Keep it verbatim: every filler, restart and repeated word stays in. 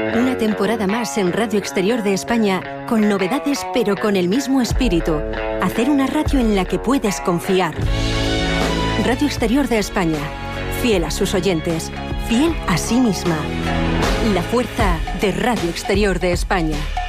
Una temporada más en Radio Exterior de España, con novedades pero con el mismo espíritu. Hacer una radio en la que puedes confiar. Radio Exterior de España, fiel a sus oyentes, fiel a sí misma. La fuerza de Radio Exterior de España.